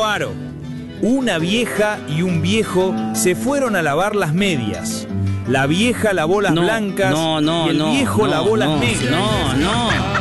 Faro. Una vieja y un viejo se fueron a lavar las medias. La vieja lavó las blancas y el viejo lavó las negras. No.